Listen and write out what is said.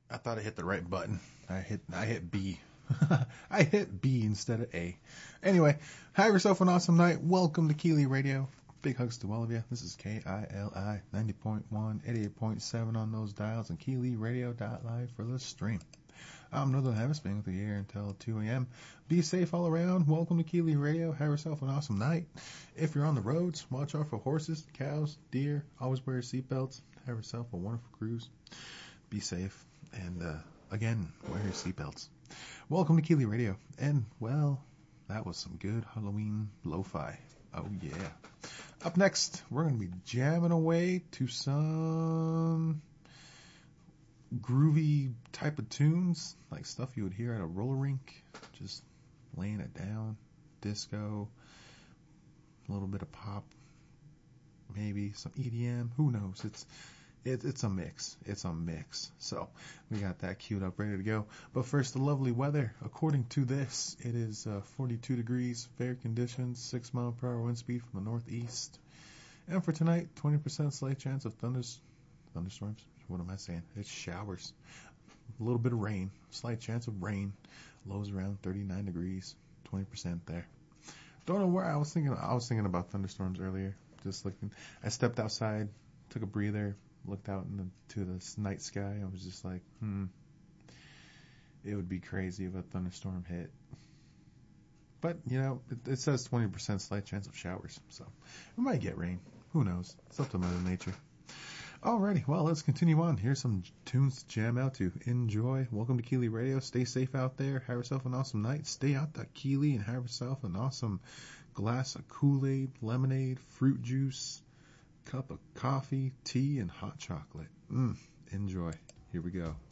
I thought I hit the right button. I hit B. I hit B instead of A. Anyway, have yourself an awesome night. Welcome to Keeley Radio. Big hugs to all of you. This is KILI 90.1, 88.7 on those dials, and KeelyRadio.live for the stream. I'm Northern Hemisphere with the air until 2 a.m. Be safe all around. Welcome to Keeley Radio. Have yourself an awesome night. If you're on the roads, watch out for horses, cows, deer. Always wear your seatbelts. Have yourself a wonderful cruise. Be safe. And, again, wear your seatbelts. Welcome to Keeley Radio. And, well, that was some good Halloween lo-fi. Oh, yeah. Up next, we're going to be jamming away to some groovy type of tunes, like stuff you would hear at a roller rink, just laying it down, disco, a little bit of pop, maybe some EDM, who knows, it's a mix, so we got that queued up, ready to go. But first, the lovely weather. According to this, it is 42 degrees, fair conditions, 6 mile per hour wind speed from the northeast, and for tonight, 20% slight chance of thunderstorms. What am I saying? It's showers. A little bit of rain. Slight chance of rain. Lows around 39 degrees. 20% there. Don't know where I was thinking. I was thinking about thunderstorms earlier. Just looking. I stepped outside, took a breather, looked out into the night sky. I was just like, it would be crazy if a thunderstorm hit. But, it says 20% slight chance of showers. So we might get rain. Who knows? It's up to Mother Nature. Alrighty, well, let's continue on. Here's some tunes to jam out to. Enjoy. Welcome to Keeley Radio. Stay safe out there. Have yourself an awesome night. Stay out to Keeley and have yourself an awesome glass of Kool-Aid, lemonade, fruit juice, cup of coffee, tea, and hot chocolate. Enjoy. Here we go.